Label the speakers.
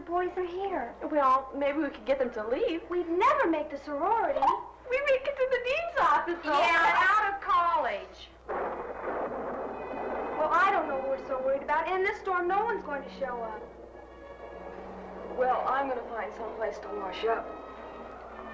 Speaker 1: boys are here.
Speaker 2: Well, maybe we could get them to leave.
Speaker 1: We'd never make the sorority.
Speaker 2: We make it to the dean's office, though.
Speaker 3: Yeah, out of college.
Speaker 1: Well, I don't know what we're so worried about. In this storm, no one's going to show up.
Speaker 2: Well, I'm going to find some place to wash up.